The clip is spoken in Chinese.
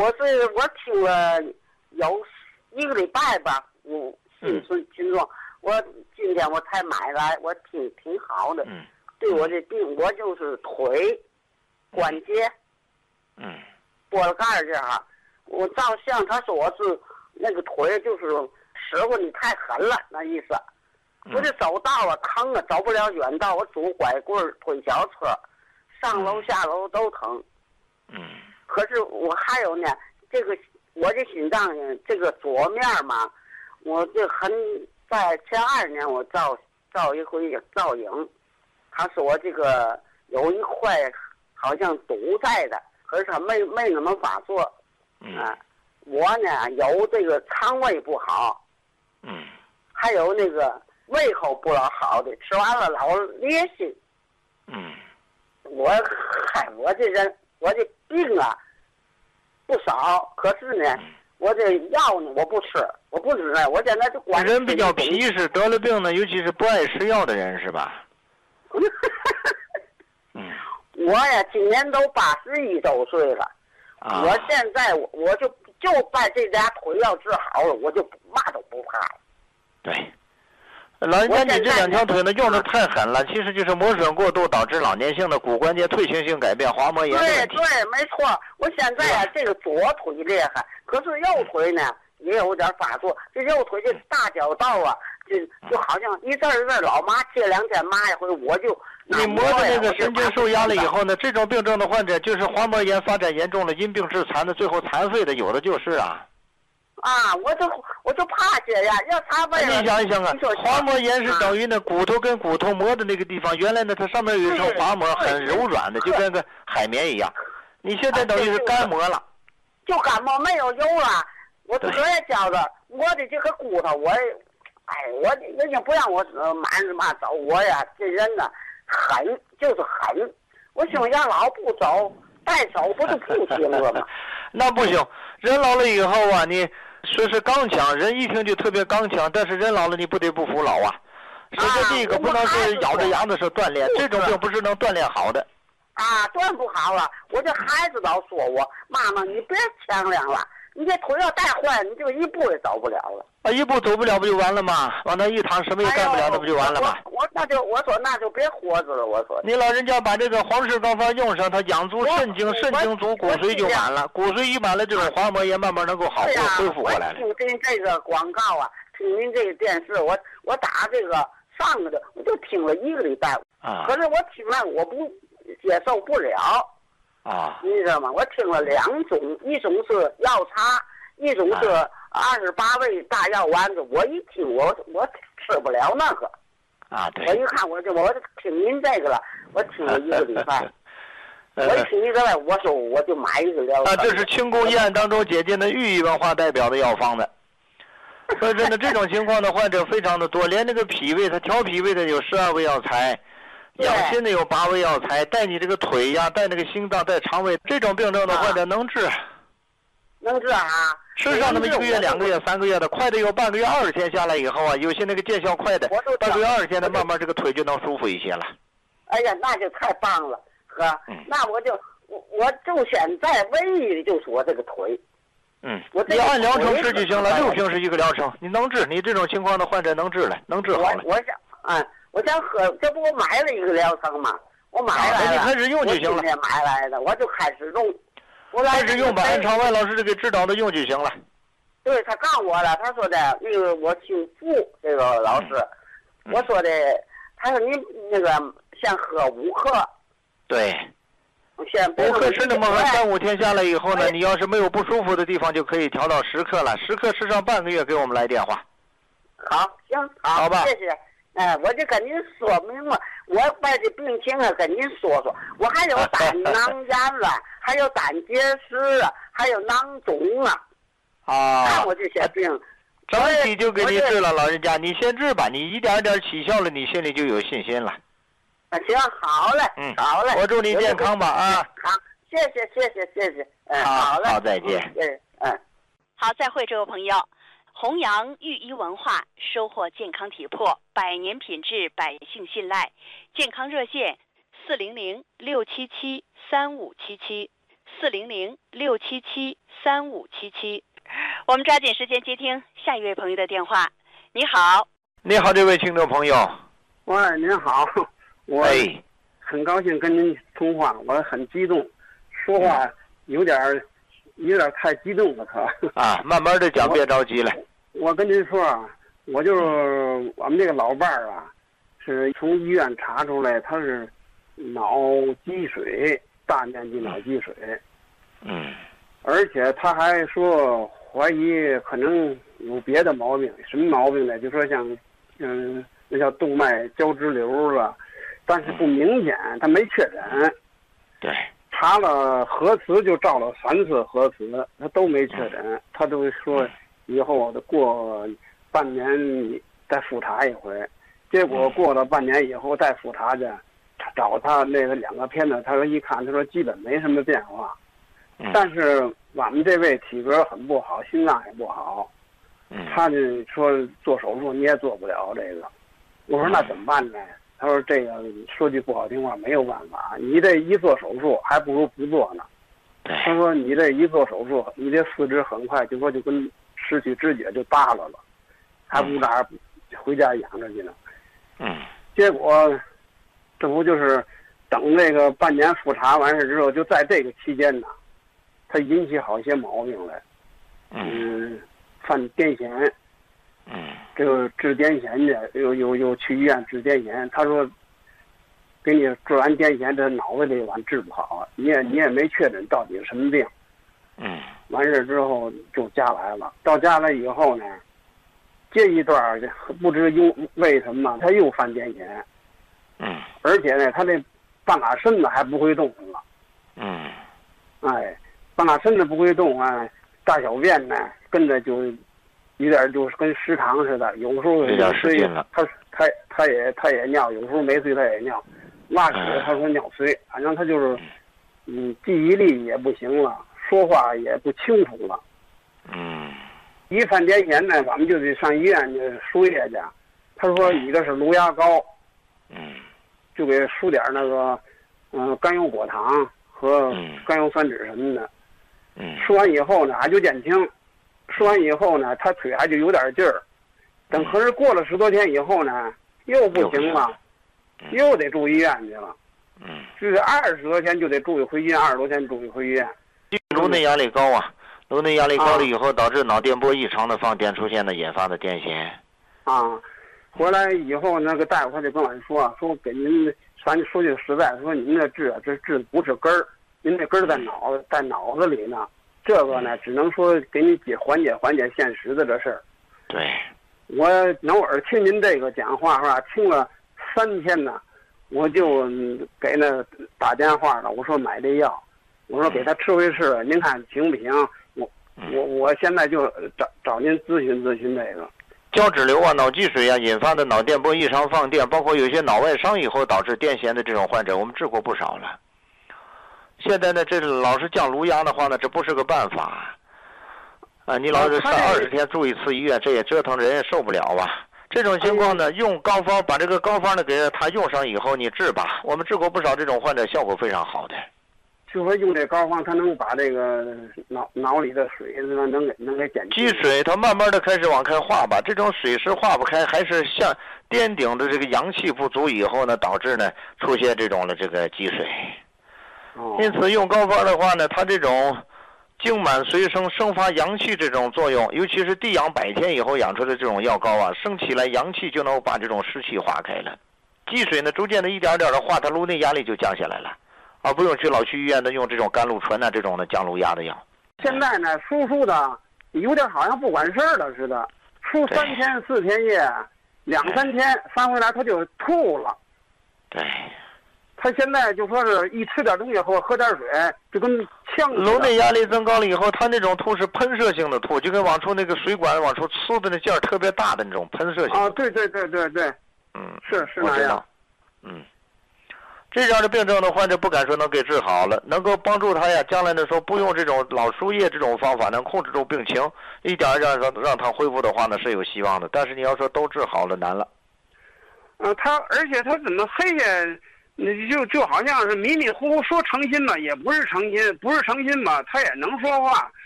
我听了有1个礼拜吧，群众，今天我才买来，我挺好的。对我这病，我就是腿关节，拨了盖儿这儿，我照相，他说我是那个腿就是师傅你太狠了那意思。我这走道啊疼啊，走不了远道，我拄拐棍推小车，上楼下楼都疼。可是我还有呢，这个我这心脏这个左面嘛，我这在前2年我照一回造影，他说我这个有一块好像堵在的，可是他没那么发作。我呢有这个肠胃不好，还有那个胃口不老好的，吃完了老裂心。我这人我这病啊不少，可是呢，我这药呢我不吃，我现在就管人比较皮实，得了病呢，尤其是不爱吃药的人，是吧？ 我呀，今年都81周岁了，我现在我就把这俩腿要治好了，我就嘛都不怕了。 对。老人家，你这2条腿呢用的太狠了，其实就是磨损过度导致老年性的骨关节退行性改变、滑膜炎的问题。 对，没错。我现在啊，这个左腿厉害，可是右腿呢也有点发作。这右腿这大脚道啊，就好像一阵老麻，这2天麻一回，我就你磨的那个神经受压了以后呢，这种病症的患者就是滑膜炎发展严重了，因病致残的，最后残废的有的就是啊。 我就怕这样，要他为了你想一想啊，滑膜炎是等于呢骨头跟骨头磨的那个地方，原来呢它上面有一层滑膜，很柔软的，就跟个海绵一样。你现在等于是干磨了， 就干磨没有油了。我自个也觉着，我的这个骨头，我人家不让我满是嘛走，我呀这人呢狠就是狠。我想要老不走，带走不就不行了吗？ 那不行，人老了以后啊，你说是刚强，人一听就特别刚强，但是人老了你不得不服老啊。首先第一个不能是咬着牙的时候锻炼，这种病不是能锻炼好的。 锻不好了。我这孩子老说我妈妈你别强亮了，你这腿要带坏，你就一步也走不了了。 一步走不了不就完了吗？往那一躺什么也干不了，那不就完了吗？ 我说那就别活着了。我说你老人家把这个黄氏膏方用上，它养足肾精足，骨髓就满了。骨髓一满了，这种滑膜也慢慢能够恢复过来了。 我听您这个广告啊，听您这个电视，我打这个上个的，我就听了1个礼拜。可是我听了我不接受不了。你知道吗？我听了2种，一种是药茶，一种是28味大药丸子。我一听我吃不了那个。 对。 我一看我听您这个了，我听了1个礼拜。我一听1个礼拜，我说我就买一个疗。 这是清宫医案当中解禁的寓意文化代表的药方子。所以真的这种情况的患者非常的多，连那个脾胃，他调脾胃的有12味药材。养心的有8味药材，带你这个腿呀，带那个心脏，带肠胃，这种病症的患者能治。 能治啊！ 吃上那么1个月、2个月、3个月的，快的有半个月、20天下来以后啊，有些那个见效快的，半个月、20天的，慢慢这个腿就能舒服一些了。 哎呀，那就太棒了，哥！那我就现在唯一的就是我这个腿。 你按疗程吃就行了，6瓶是1个疗程，你能治。你这种情况的患者能治了，能治好了。 我想喝，这不我买了1个疗程吗？我买来了， 你开始用就行了。 我今天买来的，我就开始用。 开始用把安长外老师这个指导的用就行了。 对，他告诉我了，他说的那个我姓傅，这个老师，我说的，他说您那个先喝5克。 对。5克是那么3、5天下来以后呢，你要是没有不舒服的地方，就可以调到10克了。10克吃上半个月，给我们来电话。 好，行，好吧，谢谢。我就跟您说明了，我把这病情啊跟您说说。我还有胆囊炎了，还有胆结石啊，还有囊肿啊。看我这些病， 整体就给你治了，老人家，你先治吧，你一点点起效了，你心里就有信心了。 行，好嘞，好嘞， 我祝你健康吧啊！ 好，谢谢，好嘞， 好，再见。 好，再会，这位朋友。弘扬寓医文化，收获健康体魄，100年品质，百姓信赖。健康热线：400-677-3577 400-677-3577。我们抓紧时间接听下一位朋友的电话。你好。 你好，这位听众朋友。 喂，您好，我很高兴跟您通话，我很激动，说话有点太激动了，可啊，慢慢的讲，别着急了。 我跟您说啊，我就是我们这个老伴儿啊，是从医院查出来他是脑积水，大面积脑积水。而且他还说怀疑可能有别的毛病，什么毛病呢？就说像那叫动脉胶质瘤了，但是不明显，他没确诊。 对， 查了核磁就照了3次核磁，他都没确诊。他都说以后过半年再复查一回，结果过了半年以后再复查去，找他那个2个片子，他说一看，他说基本没什么变化。但是我们这位体格很不好，心脏也不好，他就说做手术你也做不了这个。我说那怎么办呢？他说这个说句不好听话，没有办法，你这一做手术还不如不做呢。他说你这一做手术，你这四肢很快就跟失去知觉就耷拉了，还不如回家养着去呢。结果这不就是等那个半年复查完事之后，就在这个期间呢，他引起好些毛病来。犯癫痫。这个治癫痫去，又去医院治癫痫。他说，给你治完癫痫，这脑子里晚治不好，你也没确诊到底什么病。完事之后就家来了。到家来以后呢，这一段不知为什么他又犯癫痫。而且呢，他这半拉身子还不会动了。半拉身子不会动啊，大小便呢跟着就有点就是跟失常似的，有时候尿碎，他也尿，有时候没碎他也尿，拉屎他说尿碎，反正他就是记忆力也不行了，说话也不清楚了。一犯癫痫呢，咱们就得上医院去输液去。他说一个是颅压高，就给输点那个甘油果糖和甘油酸酯什么的。输完以后呢，还就减轻。输完以后呢，他腿还就有点劲儿。等可是过了10多天以后呢，又不行了，又得住医院去了。就是20多天就得住一回医院，20多天住一回医院。 颅内压力高啊，颅内压力高了以后，导致脑电波异常的放电出现的引发的癫痫。 回来以后那个大夫他就跟我说给您，咱说句实在，说您这治不是根儿，您这根儿在脑子里呢。这个呢，只能说给你缓解现实的这事儿。 对， 我偶尔听您这个讲话是吧？听了3天呢，我就给那打电话了。我说买这药，我说给他吃回吃，您看行不行？我现在就找您咨询咨询这个。 胶质瘤啊、脑积水啊引发的脑电波异常放电，包括有些脑外伤以后导致癫痫的这种患者，我们治过不少了。现在呢，这老是降颅压的话呢，这不是个办法。你老是上20天住一次医院，这也折腾人也受不了啊。这种情况呢，用膏方，把这个膏方呢给他用上以后，你治吧。我们治过不少这种患者，效果非常好的。 就说用这膏方，它能把这个脑里的水能给减积水，它慢慢的开始往开化吧。这种水是化不开，还是像颠顶的这个阳气不足以后呢，导致呢出现这种的这个积水。因此用膏方的话呢，它这种精满随生生发阳气这种作用，尤其是地养100天以后养出的这种药膏啊，生起来阳气就能把这种湿气化开了。积水呢逐渐的一点点的化，它颅内压力就降下来了，而不用去医院的用这种甘露醇啊这种的降颅压的药。 现在呢输的有点好像不管事儿了似的，输3天4天液，2、3天翻回来他就吐了。 对。 他现在就说是一吃点东西或喝点水，就跟呛似的。 颅内压力增高了以后，他那种吐是喷射性的吐，就跟往出那个水管往出呲的那劲儿特别大的那种喷射性。 对。是那样。 这样的病症的患者不敢说能给治好了，能够帮助他呀，将来的时候不用这种老输液这种方法，能控制住病情，一点一点让他恢复的话呢是有希望的。但是你要说都治好了难了。 而且他怎么黑下就好像是迷迷糊糊说诚心吧，也不是诚心，不是诚心吧，他也能说话。